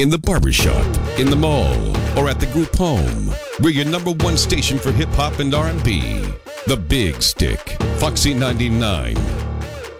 in the barbershop, in the mall, or at the group home. We're your number one station for hip-hop and R&B. The Big Stick, Foxy 99.